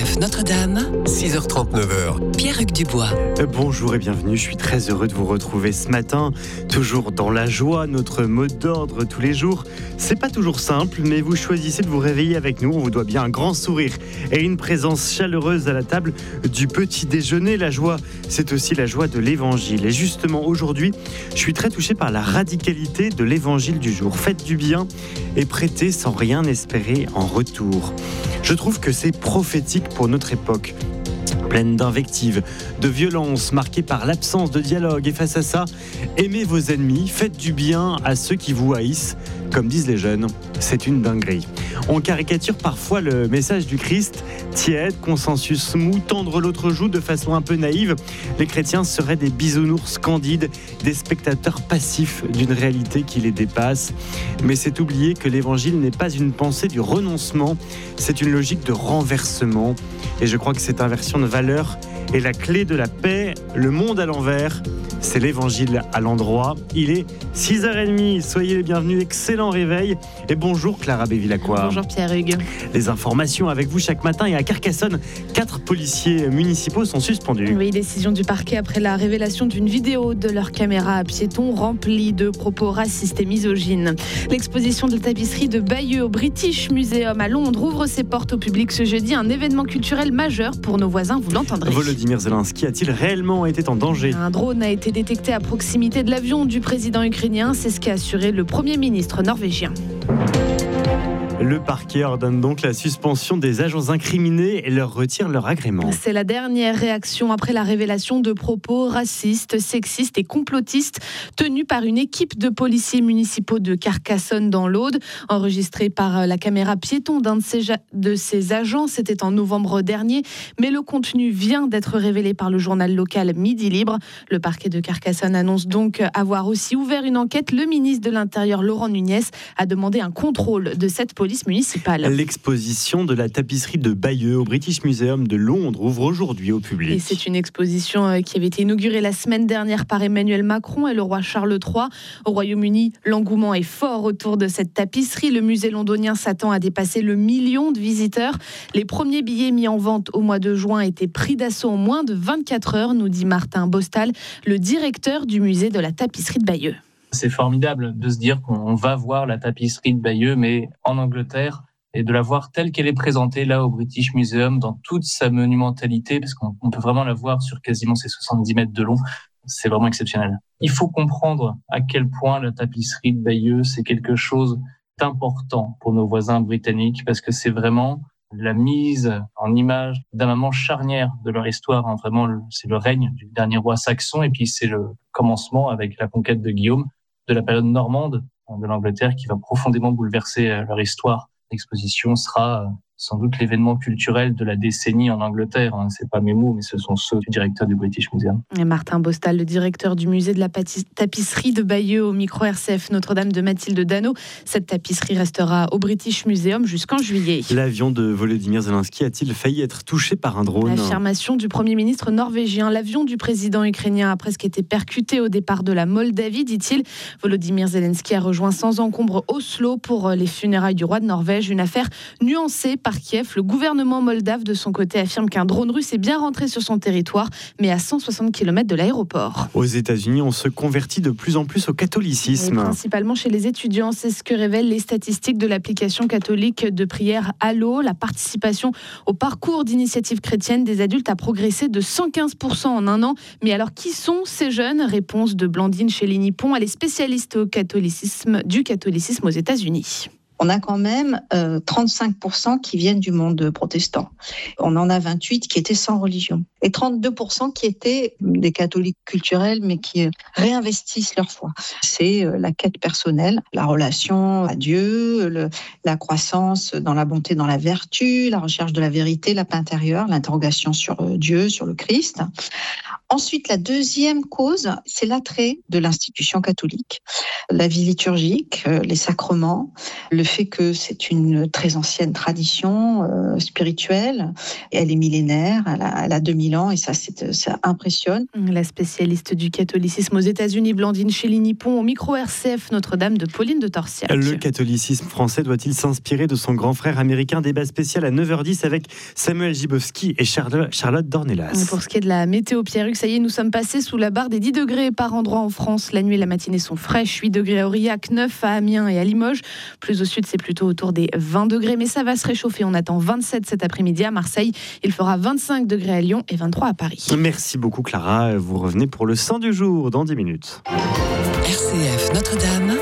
RCF Notre-Dame, 6h39. Pierre-Hugues Dubois. Bonjour et bienvenue, je suis très heureux de vous retrouver ce matin. Toujours dans la joie, notre mot d'ordre tous les jours. C'est pas toujours simple, mais vous choisissez de vous réveiller avec nous. On vous doit bien un grand sourire et une présence chaleureuse à la table du petit déjeuner. La joie, c'est aussi la joie de l'évangile. Et justement, aujourd'hui, je suis très touché par la radicalité de l'évangile du jour. Faites du bien et prêtez sans rien espérer en retour. Je trouve que c'est prophétique pour notre époque, pleine d'invectives, de violences, marquée par l'absence de dialogue. Et face à ça, aimez vos ennemis, faites du bien à ceux qui vous haïssent. Comme disent les jeunes, c'est une dinguerie. On caricature parfois le message du Christ, tiède, consensus mou, tendre l'autre joue de façon un peu naïve. Les chrétiens seraient des bisounours candides, des spectateurs passifs d'une réalité qui les dépasse. Mais c'est oublier que l'évangile n'est pas une pensée du renoncement, c'est une logique de renversement. Et je crois que cette inversion de valeur est la clé de la paix. Le monde à l'envers, c'est l'évangile à l'endroit. Il est 6h30, soyez les bienvenus, excellent réveil. Et bonjour Clara Bévilacqua. Bonjour Pierre-Hugues. Les informations avec vous chaque matin. Et à Carcassonne, 4 policiers municipaux sont suspendus. Oui, décision du parquet après la révélation d'une vidéo de leur caméra à piéton remplie de propos racistes et misogynes. L'exposition de la tapisserie de Bayeux au British Museum à Londres ouvre ses portes au public ce jeudi, un événement culturel majeur pour nos voisins, vous l'entendrez. Volodymyr Zelensky a-t-il réellement été en danger ? Un drone a été détecté à proximité de l'avion du président ukrainien, c'est ce qu'a assuré le Premier ministre norvégien. Le parquet ordonne donc la suspension des agents incriminés et leur retire leur agrément. C'est la dernière réaction après la révélation de propos racistes, sexistes et complotistes tenus par une équipe de policiers municipaux de Carcassonne dans l'Aude. Enregistré par la caméra piéton d'un de ces agents, c'était en novembre dernier. Mais le contenu vient d'être révélé par le journal local Midi Libre. Le parquet de Carcassonne annonce donc avoir aussi ouvert une enquête. Le ministre de l'Intérieur, Laurent Nunez, a demandé un contrôle de cette police municipale. L'exposition de la tapisserie de Bayeux au British Museum de Londres ouvre aujourd'hui au public. Et c'est une exposition qui avait été inaugurée la semaine dernière par Emmanuel Macron et le roi Charles III. Au Royaume-Uni, l'engouement est fort autour de cette tapisserie. Le musée londonien s'attend à dépasser le 1 million de visiteurs. Les premiers billets mis en vente au mois de juin étaient pris d'assaut en moins de 24 heures, nous dit Martin Bostal, le directeur du musée de la tapisserie de Bayeux. C'est formidable de se dire qu'on va voir la tapisserie de Bayeux, mais en Angleterre, et de la voir telle qu'elle est présentée là au British Museum, dans toute sa monumentalité, parce qu'on peut vraiment la voir sur quasiment ses 70 mètres de long. C'est vraiment exceptionnel. Il faut comprendre à quel point la tapisserie de Bayeux, c'est quelque chose d'important pour nos voisins britanniques, parce que c'est vraiment la mise en image d'un moment charnière de leur histoire. Vraiment, c'est le règne du dernier roi saxon, et puis c'est le commencement avec la conquête de Guillaume, de la période normande de l'Angleterre qui va profondément bouleverser leur histoire. L'exposition sera sans doute l'événement culturel de la décennie en Angleterre. C'est pas mes mots, mais ce sont ceux du directeur du British Museum. Et Martin Bostal, le directeur du musée de la tapisserie de Bayeux au micro RCF Notre-Dame de Mathilde Dano. Cette tapisserie restera au British Museum jusqu'en juillet. L'avion de Volodymyr Zelensky a-t-il failli être touché par un drone ? L'affirmation du Premier ministre norvégien. L'avion du président ukrainien a presque été percuté au départ de la Moldavie, dit-il. Volodymyr Zelensky a rejoint sans encombre Oslo pour les funérailles du roi de Norvège. Une affaire nuancée par Kiev. Le gouvernement moldave, de son côté, affirme qu'un drone russe est bien rentré sur son territoire, mais à 160 km de l'aéroport. Aux États-Unis, on se convertit de plus en plus au catholicisme. Et principalement chez les étudiants. C'est ce que révèlent les statistiques de l'application catholique de prière Allo. La participation au parcours d'initiative chrétienne des adultes a progressé de 115% en un an. Mais alors, qui sont ces jeunes ? Réponse de Blandine Chéligny-Pont. Elle est spécialiste du catholicisme aux États-Unis. On a quand même 35% qui viennent du monde protestant. On en a 28 qui étaient sans religion. Et 32% qui étaient des catholiques culturels, mais qui réinvestissent leur foi. C'est la quête personnelle, la relation à Dieu, la croissance dans la bonté, dans la vertu, la recherche de la vérité, la paix intérieure, l'interrogation sur Dieu, sur le Christ. Ensuite, la deuxième cause, c'est l'attrait de l'institution catholique. La vie liturgique, les sacrements, le fait que c'est une très ancienne tradition spirituelle. Elle est millénaire, elle a 2000 ans et ça impressionne. La spécialiste du catholicisme aux États-Unis, Blandine Chély-Nippon, au micro RCF Notre-Dame de Pauline de Torsiac. Le catholicisme français doit-il s'inspirer de son grand frère américain? Débat spécial à 9h10 avec Samuel Gibowski et Charlotte Dornelas. Pour ce qui est de la météo, Pierre-Hugues, ça y est, nous sommes passés sous la barre des 10 degrés par endroit en France. La nuit et la matinée sont fraîches, 8 degrés à Aurillac, 9 à Amiens et à Limoges. Plus au sud, c'est plutôt autour des 20 degrés, mais ça va se réchauffer. On attend 27 cet après-midi à Marseille. Il fera 25 degrés à Lyon et 23 à Paris. Merci beaucoup Clara. Vous revenez pour le sang du jour dans 10 minutes. RCF Notre-Dame,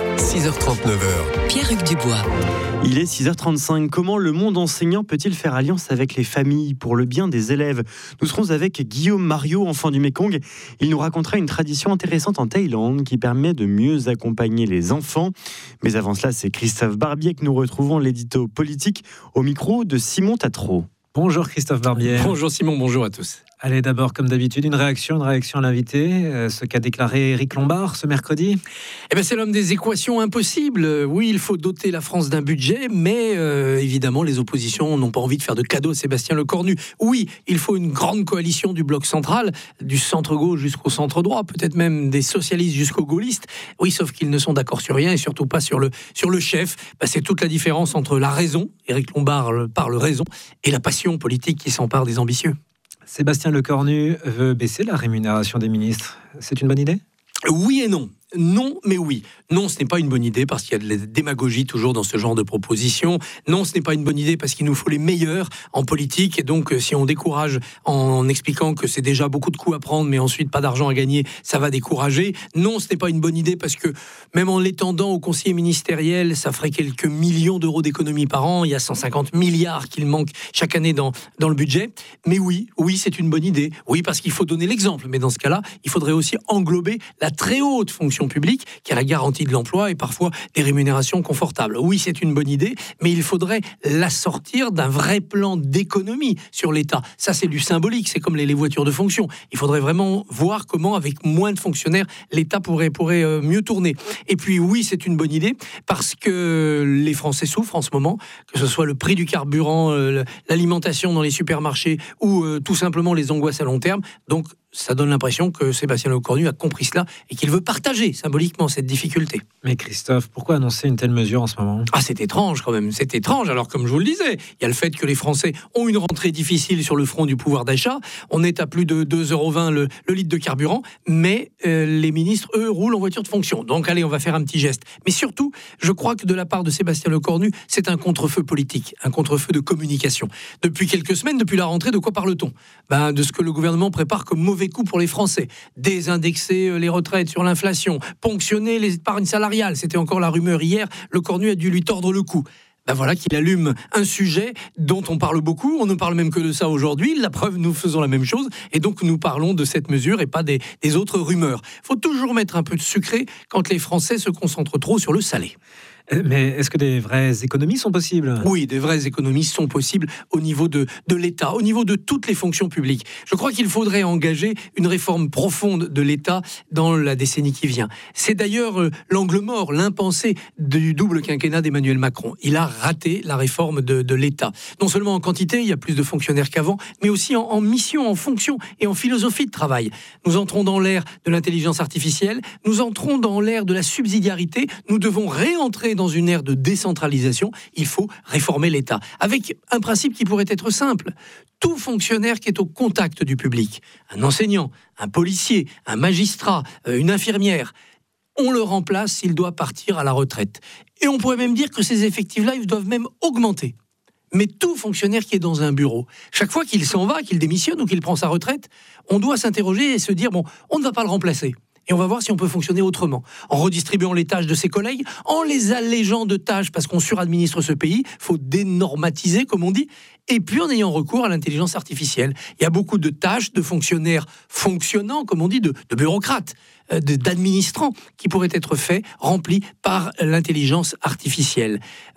6h39. Pierre-Hugues Dubois. Il est 6h35. Comment le monde enseignant peut-il faire alliance avec les familles pour le bien des élèves? Nous serons avec Guillaume Mario, enfant du Mékong. Il nous racontera une tradition intéressante en Thaïlande qui permet de mieux accompagner les enfants. Mais avant cela, c'est Christophe Barbier que nous retrouvons, l'édito politique, au micro de Simon Tatro. Bonjour Christophe Barbier. Bonjour Simon, bonjour à tous. Allez, d'abord, comme d'habitude, une réaction à l'invité, ce qu'a déclaré Éric Lombard ce mercredi. C'est l'homme des équations impossibles. Oui, il faut doter la France d'un budget, mais évidemment, les oppositions n'ont pas envie de faire de cadeaux à Sébastien Lecornu. Oui, il faut une grande coalition du bloc central, du centre-gauche jusqu'au centre-droit, peut-être même des socialistes jusqu'aux gaullistes. Oui, sauf qu'ils ne sont d'accord sur rien et surtout pas sur le chef. C'est toute la différence entre la raison, Éric Lombard parle raison, et la passion politique qui s'empare des ambitieux. Sébastien Lecornu veut baisser la rémunération des ministres. C'est une bonne idée ? Oui et non. Non, mais oui. Non, ce n'est pas une bonne idée parce qu'il y a de la démagogie toujours dans ce genre de propositions. Non, ce n'est pas une bonne idée parce qu'il nous faut les meilleurs en politique. Et donc, si on décourage en expliquant que c'est déjà beaucoup de coups à prendre, mais ensuite pas d'argent à gagner, ça va décourager. Non, ce n'est pas une bonne idée parce que même en l'étendant aux conseillers ministériels, ça ferait quelques millions d'euros d'économies par an. Il y a 150 milliards qu'il manque chaque année dans le budget. Mais oui, c'est une bonne idée. Oui, parce qu'il faut donner l'exemple. Mais dans ce cas-là, il faudrait aussi englober la très haute fonction publique qui a la garantie de l'emploi et parfois des rémunérations confortables. Oui, c'est une bonne idée, mais il faudrait l'assortir d'un vrai plan d'économie sur l'État. Ça, c'est du symbolique, c'est comme les voitures de fonction. Il faudrait vraiment voir comment, avec moins de fonctionnaires, l'État pourrait mieux tourner. Et puis oui, c'est une bonne idée parce que les Français souffrent en ce moment, que ce soit le prix du carburant, l'alimentation dans les supermarchés ou tout simplement les angoisses à long terme. Donc, ça donne l'impression que Sébastien Lecornu a compris cela et qu'il veut partager symboliquement cette difficulté. Mais Christophe, pourquoi annoncer une telle mesure en ce moment ? C'est étrange quand même, c'est étrange. Alors comme je vous le disais, il y a le fait que les Français ont une rentrée difficile sur le front du pouvoir d'achat. On est à plus de 2,20 € le litre de carburant, mais les ministres, eux, roulent en voiture de fonction. Donc allez, on va faire un petit geste. Mais surtout, je crois que de la part de Sébastien Lecornu, c'est un contre-feu politique, un contre-feu de communication. Depuis quelques semaines, depuis la rentrée, de quoi parle-t-on ? De ce que le gouvernement prépare comme mauvais coup pour les Français, désindexer les retraites sur l'inflation, ponctionner les épargnes salariales, c'était encore la rumeur hier, Lecornu a dû lui tordre le cou. Voilà qu'il allume un sujet dont on parle beaucoup, on ne parle même que de ça aujourd'hui, la preuve, nous faisons la même chose, et donc nous parlons de cette mesure et pas des autres rumeurs. Il faut toujours mettre un peu de sucré quand les Français se concentrent trop sur le salé. Mais est-ce que des vraies économies sont possibles ? Oui, des vraies économies sont possibles au niveau de l'État, au niveau de toutes les fonctions publiques. Je crois qu'il faudrait engager une réforme profonde de l'État dans la décennie qui vient. C'est d'ailleurs l'angle mort, l'impensé du double quinquennat d'Emmanuel Macron. Il a raté la réforme de l'État. Non seulement en quantité, il y a plus de fonctionnaires qu'avant, mais aussi en mission, en fonction et en philosophie de travail. Nous entrons dans l'ère de l'intelligence artificielle, nous entrons dans l'ère de la subsidiarité, nous devons réentrer dans une ère de décentralisation, il faut réformer l'État. Avec un principe qui pourrait être simple. Tout fonctionnaire qui est au contact du public, un enseignant, un policier, un magistrat, une infirmière, on le remplace s'il doit partir à la retraite. Et on pourrait même dire que ces effectifs-là, ils doivent même augmenter. Mais tout fonctionnaire qui est dans un bureau, chaque fois qu'il s'en va, qu'il démissionne ou qu'il prend sa retraite, on doit s'interroger et se dire, on ne va pas le remplacer. Et on va voir si on peut fonctionner autrement, en redistribuant les tâches de ses collègues, en les allégeant de tâches parce qu'on suradministre ce pays, il faut dénormatiser comme on dit, et puis en ayant recours à l'intelligence artificielle. Il y a beaucoup de tâches de fonctionnaires fonctionnants, comme on dit, de bureaucrates, d'administrants, qui pourraient être faits, remplis par l'intelligence artificielle.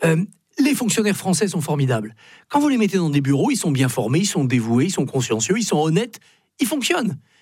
Les fonctionnaires français sont formidables. Quand vous les mettez dans des bureaux, ils sont bien formés, ils sont dévoués, ils sont consciencieux, ils sont honnêtes, ils fonctionnent.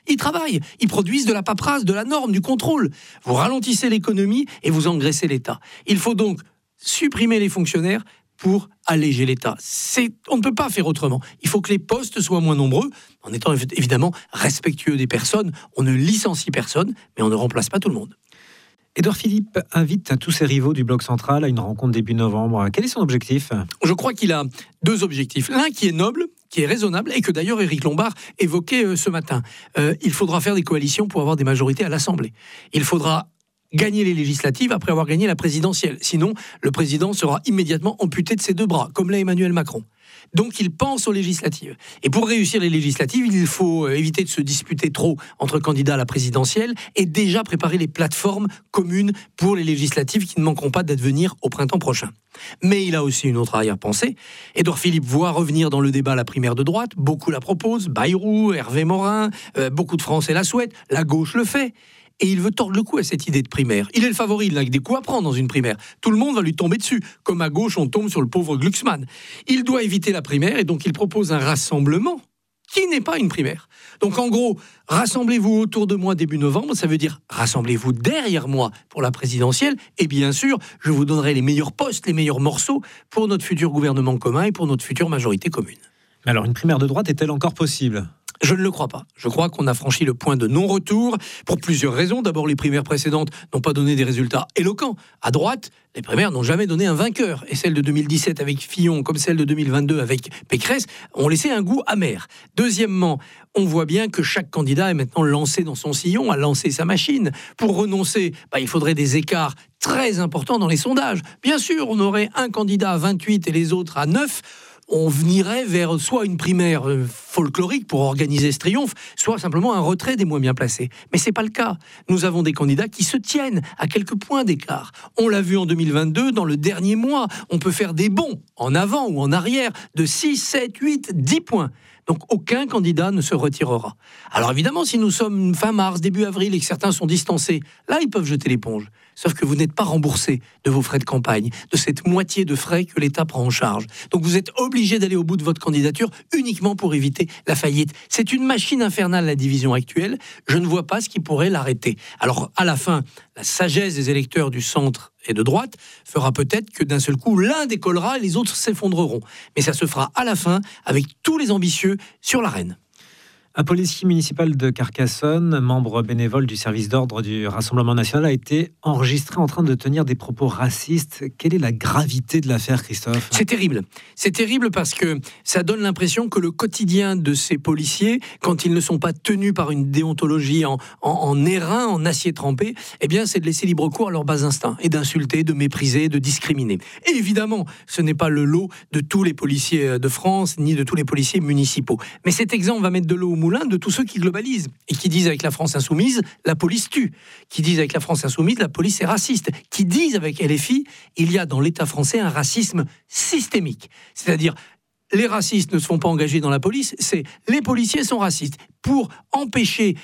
Ils travaillent, ils produisent de la paperasse, de la norme, du contrôle. Vous ralentissez l'économie et vous engraissez l'État. Il faut donc supprimer les fonctionnaires pour alléger l'État. On ne peut pas faire autrement. Il faut que les postes soient moins nombreux, en étant évidemment respectueux des personnes. On ne licencie personne, mais on ne remplace pas tout le monde. Édouard Philippe invite tous ses rivaux du Bloc central à une rencontre début novembre. Quel est son objectif ? Je crois qu'il a deux objectifs. L'un qui est noble, qui est raisonnable, et que d'ailleurs Éric Lombard évoquait ce matin. Il faudra faire des coalitions pour avoir des majorités à l'Assemblée. Il faudra gagner les législatives après avoir gagné la présidentielle. Sinon, le président sera immédiatement amputé de ses deux bras, comme l'a Emmanuel Macron. Donc il pense aux législatives. Et pour réussir les législatives, il faut éviter de se disputer trop entre candidats à la présidentielle et déjà préparer les plateformes communes pour les législatives qui ne manqueront pas d'advenir au printemps prochain. Mais il a aussi une autre arrière-pensée. Édouard Philippe voit revenir dans le débat la primaire de droite. Beaucoup la proposent. Bayrou, Hervé Morin, beaucoup de Français la souhaitent. La gauche le fait. Et il veut tordre le cou à cette idée de primaire. Il est le favori, il n'a que des coups à prendre dans une primaire. Tout le monde va lui tomber dessus, comme à gauche on tombe sur le pauvre Glucksmann. Il doit éviter la primaire et donc il propose un rassemblement qui n'est pas une primaire. Donc en gros, rassemblez-vous autour de moi début novembre, ça veut dire rassemblez-vous derrière moi pour la présidentielle et bien sûr, je vous donnerai les meilleurs postes, les meilleurs morceaux pour notre futur gouvernement commun et pour notre future majorité commune. Mais alors, une primaire de droite est-elle encore possible ? Je ne le crois pas. Je crois qu'on a franchi le point de non-retour pour plusieurs raisons. D'abord, les primaires précédentes n'ont pas donné des résultats éloquents. À droite, les primaires n'ont jamais donné un vainqueur. Et celles de 2017 avec Fillon, comme celles de 2022 avec Pécresse, ont laissé un goût amer. Deuxièmement, on voit bien que chaque candidat est maintenant lancé dans son sillon, a lancé sa machine. Pour renoncer, il faudrait des écarts très importants dans les sondages. Bien sûr, on aurait un candidat à 28 et les autres à 9. On venirait vers soit une primaire folklorique pour organiser ce triomphe, soit simplement un retrait des moins bien placés. Mais ce n'est pas le cas. Nous avons des candidats qui se tiennent à quelques points d'écart. On l'a vu en 2022, dans le dernier mois, on peut faire des bonds en avant ou en arrière de 6, 7, 8, 10 points. Donc aucun candidat ne se retirera. Alors évidemment, si nous sommes fin mars, début avril et que certains sont distancés, là ils peuvent jeter l'éponge. Sauf que vous n'êtes pas remboursé de vos frais de campagne, de cette moitié de frais que l'État prend en charge. Donc vous êtes obligé d'aller au bout de votre candidature uniquement pour éviter la faillite. C'est une machine infernale, la division actuelle. Je ne vois pas ce qui pourrait l'arrêter. Alors à la fin, la sagesse des électeurs du centre et de droite fera peut-être que d'un seul coup, l'un décollera et les autres s'effondreront. Mais ça se fera à la fin avec tous les ambitieux sur l'arène. Un policier municipal de Carcassonne, membre bénévole du service d'ordre du Rassemblement national, a été enregistré en train de tenir des propos racistes. Quelle est la gravité de l'affaire, Christophe ? C'est terrible. C'est terrible parce que ça donne l'impression que le quotidien de ces policiers, quand ils ne sont pas tenus par une déontologie en airain, en acier trempé, eh bien, c'est de laisser libre cours à leurs bas instincts et d'insulter, de mépriser, de discriminer. Et évidemment, ce n'est pas le lot de tous les policiers de France, ni de tous les policiers municipaux. Mais cet exemple va mettre de l'eau au moulin de tous ceux qui globalisent et qui disent avec la France insoumise, la police tue, qui disent avec la France insoumise, la police est raciste, qui disent avec LFI, il y a dans l'État français un racisme systémique. C'est-à-dire, les racistes ne se font pas engager dans la police, c'est les policiers sont racistes. Pour empêcher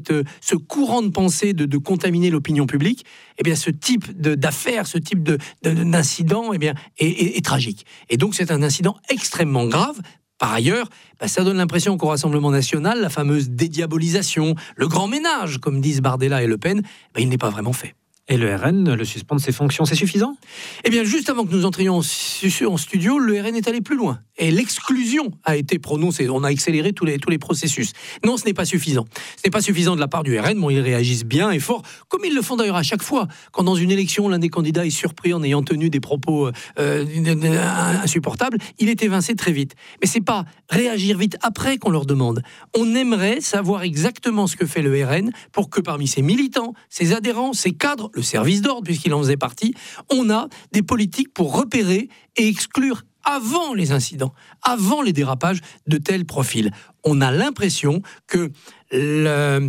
ce courant de pensée de contaminer l'opinion publique, eh bien, ce type d'affaire, ce type d'incident est tragique. Et donc, c'est un incident extrêmement grave. Par ailleurs, ça donne l'impression qu'au Rassemblement national, la fameuse dédiabolisation, le grand ménage, comme disent Bardella et Le Pen, il n'est pas vraiment fait. Et le RN le suspend de ses fonctions, c'est suffisant ? Eh bien, juste avant que nous entrions en studio, le RN est allé plus loin. Et l'exclusion a été prononcée. On a accéléré tous les processus. Non, ce n'est pas suffisant. Ce n'est pas suffisant de la part du RN. Bon, ils réagissent bien et fort, comme ils le font d'ailleurs à chaque fois. Quand dans une élection, l'un des candidats est surpris en ayant tenu des propos insupportables, il est évincé très vite. Mais c'est pas réagir vite après qu'on leur demande. On aimerait savoir exactement ce que fait le RN pour que parmi ses militants, ses adhérents, ses cadres, le service d'ordre, puisqu'il en faisait partie, on a des politiques pour repérer et exclure avant les incidents, avant les dérapages de tels profils. On a l'impression que le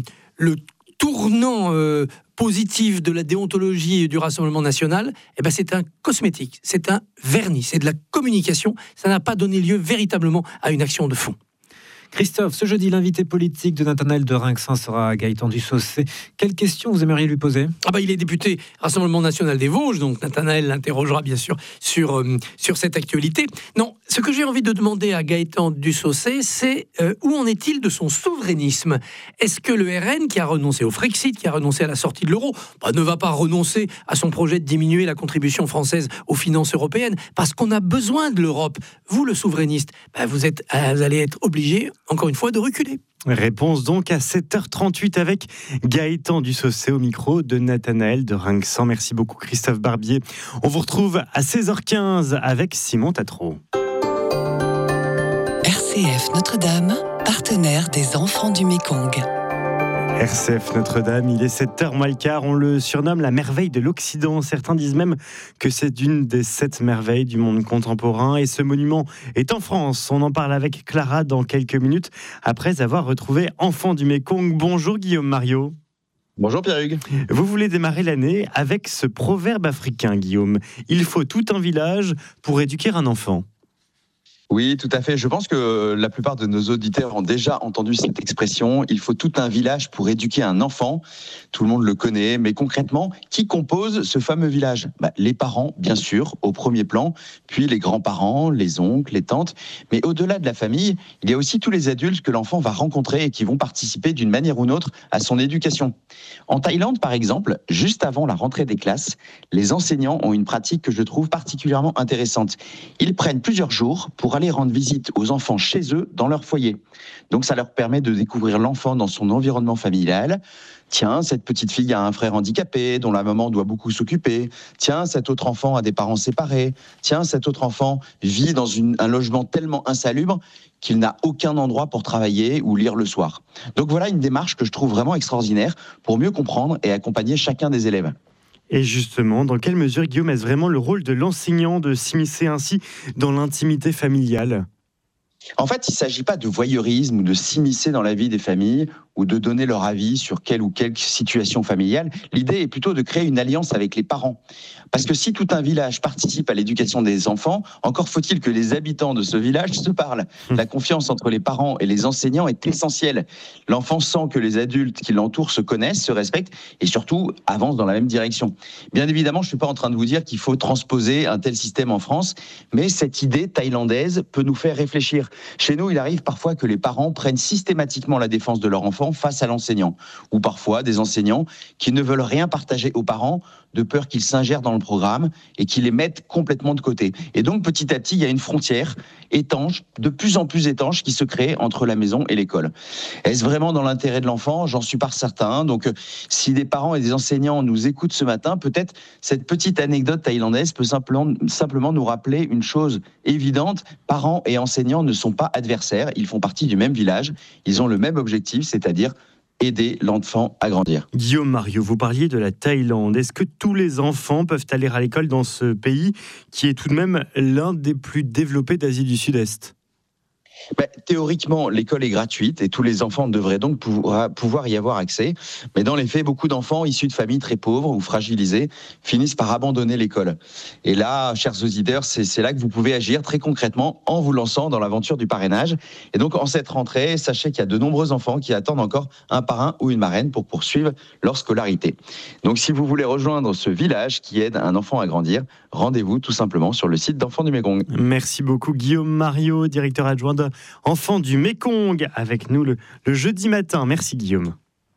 tournant positif de la déontologie et du Rassemblement national, c'est un cosmétique, c'est un vernis, c'est de la communication, ça n'a pas donné lieu véritablement à une action de fond. Christophe, ce jeudi, l'invité politique de Nathanaël de Rinxin sera Gaëtan Dussaucé. Quelle question vous aimeriez lui poser ? Il est député Rassemblement National des Vosges, donc Nathanaël l'interrogera bien sûr sur cette actualité. Non, ce que j'ai envie de demander à Gaëtan Dussaucé, c'est où en est-il de son souverainisme ? Est-ce que le RN, qui a renoncé au Frexit, qui a renoncé à la sortie de l'euro, ne va pas renoncer à son projet de diminuer la contribution française aux finances européennes ? Parce qu'on a besoin de l'Europe. Vous, le souverainiste, vous allez être obligé, encore une fois, de reculer. Réponse donc à 7h38 avec Gaëtan Dussaucé au micro de Nathanaël de Rinxin. Merci beaucoup Christophe Barbier. On vous retrouve à 16h15 avec Simon Tatro. RCF Notre-Dame, partenaire des enfants du Mékong. RCF Notre-Dame, il est 7h moins le quart, on le surnomme la merveille de l'Occident. Certains disent même que c'est une des 7 merveilles du monde contemporain. Et ce monument est en France. On en parle avec Clara dans quelques minutes, après avoir retrouvé Enfants du Mékong. Bonjour Guillaume Mariot. Bonjour Pierre-Hugues. Vous voulez démarrer l'année avec ce proverbe africain, Guillaume. Il faut tout un village pour éduquer un enfant. Oui, tout à fait. Je pense que la plupart de nos auditeurs ont déjà entendu cette expression. Il faut tout un village pour éduquer un enfant. Tout le monde le connaît, mais concrètement, qui compose ce fameux village ? Les parents, bien sûr, au premier plan, puis les grands-parents, les oncles, les tantes. Mais au-delà de la famille, il y a aussi tous les adultes que l'enfant va rencontrer et qui vont participer d'une manière ou d'une autre à son éducation. En Thaïlande, par exemple, juste avant la rentrée des classes, les enseignants ont une pratique que je trouve particulièrement intéressante. Ils prennent plusieurs jours pour aller rendre visite aux enfants chez eux, dans leur foyer. Donc ça leur permet de découvrir l'enfant dans son environnement familial. Tiens, cette petite fille a un frère handicapé dont la maman doit beaucoup s'occuper. Tiens, cet autre enfant a des parents séparés. Tiens, cet autre enfant vit dans un logement tellement insalubre qu'il n'a aucun endroit pour travailler ou lire le soir. Donc voilà une démarche que je trouve vraiment extraordinaire pour mieux comprendre et accompagner chacun des élèves. Et justement, dans quelle mesure, Guillaume, est-ce vraiment le rôle de l'enseignant de s'immiscer ainsi dans l'intimité familiale ? En fait, il ne s'agit pas de voyeurisme ou de s'immiscer dans la vie des familles ou de donner leur avis sur quelle ou quelle situation familiale. L'idée est plutôt de créer une alliance avec les parents. Parce que si tout un village participe à l'éducation des enfants, encore faut-il que les habitants de ce village se parlent. La confiance entre les parents et les enseignants est essentielle. L'enfant sent que les adultes qui l'entourent se connaissent, se respectent et surtout avancent dans la même direction. Bien évidemment, je ne suis pas en train de vous dire qu'il faut transposer un tel système en France, mais cette idée thaïlandaise peut nous faire réfléchir. Chez nous, il arrive parfois que les parents prennent systématiquement la défense de leur enfant face à l'enseignant, ou parfois des enseignants qui ne veulent rien partager aux parents de peur qu'ils s'ingèrent dans le programme et qu'ils les mettent complètement de côté. Et donc petit à petit, il y a une frontière étanche, de plus en plus étanche, qui se crée entre la maison et l'école. Est-ce vraiment dans l'intérêt de l'enfant ? J'en suis pas certain. Donc si des parents et des enseignants nous écoutent ce matin, peut-être cette petite anecdote thaïlandaise peut simplement nous rappeler une chose évidente. Parents et enseignants ne sont pas adversaires, ils font partie du même village, ils ont le même objectif, c'est-à-dire aider l'enfant à grandir. Guillaume Mariot, vous parliez de la Thaïlande. Est-ce que tous les enfants peuvent aller à l'école dans ce pays qui est tout de même l'un des plus développés d'Asie du Sud-Est ? Théoriquement, l'école est gratuite et tous les enfants devraient donc pouvoir y avoir accès. Mais dans les faits, beaucoup d'enfants issus de familles très pauvres ou fragilisées finissent par abandonner l'école. Et là, chers auditeurs, c'est là que vous pouvez agir très concrètement en vous lançant dans l'aventure du parrainage. Et donc, en cette rentrée, sachez qu'il y a de nombreux enfants qui attendent encore un parrain ou une marraine pour poursuivre leur scolarité. Donc, si vous voulez rejoindre ce village qui aide un enfant à grandir, rendez-vous tout simplement sur le site d'Enfants du Mékong. Merci beaucoup Guillaume Mariot, directeur adjoint d'Enfants du Mékong, avec nous le jeudi matin. Merci Guillaume.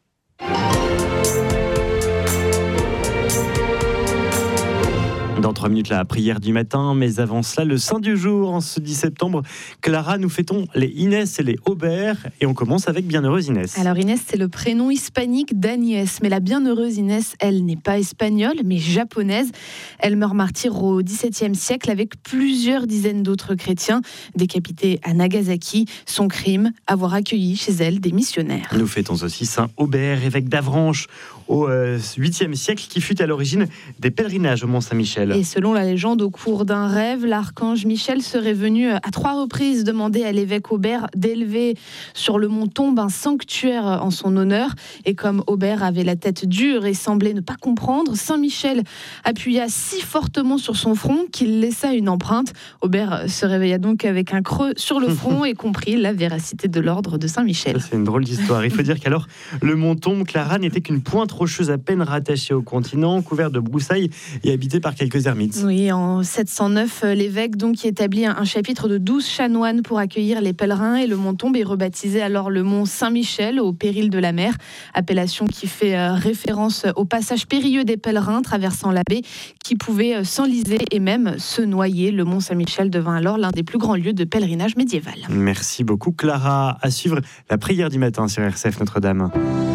Dans 3 minutes, la prière du matin, mais avant cela, le saint du jour. En ce 10 septembre, Clara, nous fêtons les Inès et les Aubert, et on commence avec Bienheureuse Inès. Alors Inès, c'est le prénom hispanique d'Agnès, mais la Bienheureuse Inès, elle n'est pas espagnole, mais japonaise. Elle meurt martyre au XVIIe siècle avec plusieurs dizaines d'autres chrétiens décapités à Nagasaki. Son crime, avoir accueilli chez elle des missionnaires. Nous fêtons aussi saint Aubert, évêque d'Avranches, au 8e siècle, qui fut à l'origine des pèlerinages au Mont-Saint-Michel. Et selon la légende, au cours d'un rêve, l'archange Michel serait venu à 3 reprises demander à l'évêque Aubert d'élever sur le mont Tombe un sanctuaire en son honneur. Et comme Aubert avait la tête dure et semblait ne pas comprendre, Saint Michel appuya si fortement sur son front qu'il laissa une empreinte. Aubert se réveilla donc avec un creux sur le front et comprit la véracité de l'ordre de Saint-Michel. C'est une drôle d'histoire. Il faut dire qu'alors, le mont Tombe, Clara, n'était qu'une pointe rocheuse à peine rattachée au continent, couvert de broussailles et habité par quelques ermites. Oui, en 709, l'évêque donc établit un chapitre de 12 chanoines pour accueillir les pèlerins et le mont Tombe est rebaptisé alors le mont Saint-Michel au péril de la mer, appellation qui fait référence au passage périlleux des pèlerins traversant la baie qui pouvaient s'enliser et même se noyer. Le mont Saint-Michel devint alors l'un des plus grands lieux de pèlerinage médiéval. Merci beaucoup Clara. À suivre la prière du matin sur RCF Notre-Dame.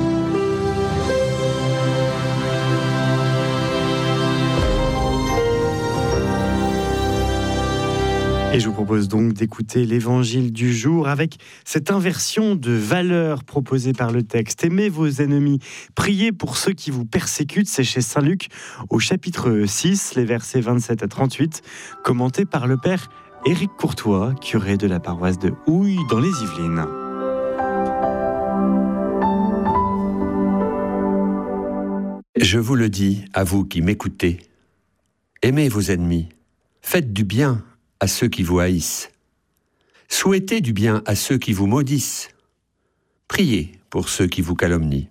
Et je vous propose donc d'écouter l'évangile du jour avec cette inversion de valeurs proposée par le texte. Aimez vos ennemis, priez pour ceux qui vous persécutent, c'est chez Saint Luc au chapitre 6, les versets 27 à 38, commenté par le père Éric Courtois, curé de la paroisse de Houille dans les Yvelines. Je vous le dis, à vous qui m'écoutez, aimez vos ennemis, faites du bien à ceux qui vous haïssent. Souhaitez du bien à ceux qui vous maudissent. Priez pour ceux qui vous calomnient.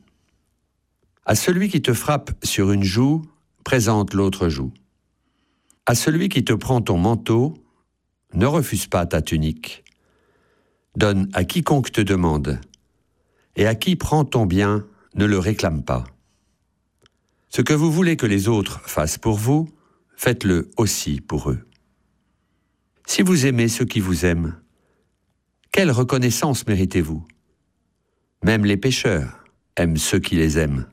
À celui qui te frappe sur une joue, présente l'autre joue. À celui qui te prend ton manteau, ne refuse pas ta tunique. Donne à quiconque te demande, et à qui prend ton bien, ne le réclame pas. Ce que vous voulez que les autres fassent pour vous, faites-le aussi pour eux. Si vous aimez ceux qui vous aiment, quelle reconnaissance méritez-vous ? Même les pécheurs aiment ceux qui les aiment.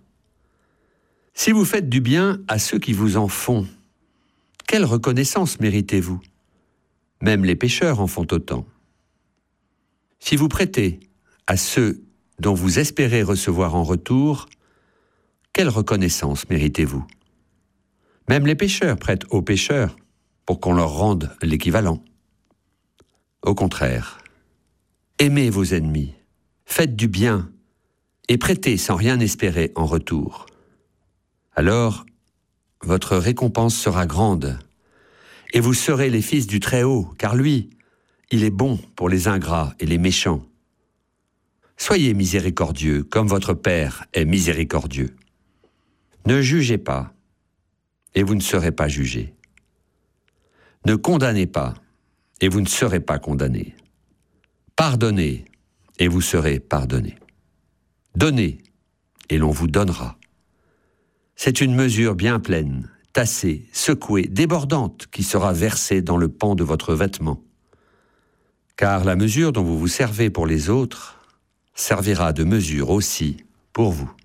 Si vous faites du bien à ceux qui vous en font, quelle reconnaissance méritez-vous ? Même les pécheurs en font autant. Si vous prêtez à ceux dont vous espérez recevoir en retour, quelle reconnaissance méritez-vous ? Même les pécheurs prêtent aux pécheurs pour qu'on leur rende l'équivalent. Au contraire, aimez vos ennemis, faites du bien et prêtez sans rien espérer en retour. Alors, votre récompense sera grande et vous serez les fils du Très-Haut, car lui, il est bon pour les ingrats et les méchants. Soyez miséricordieux comme votre Père est miséricordieux. Ne jugez pas et vous ne serez pas jugés. Ne condamnez pas, et vous ne serez pas condamnés. Pardonnez, et vous serez pardonnés. Donnez, et l'on vous donnera. C'est une mesure bien pleine, tassée, secouée, débordante, qui sera versée dans le pan de votre vêtement. Car la mesure dont vous vous servez pour les autres servira de mesure aussi pour vous.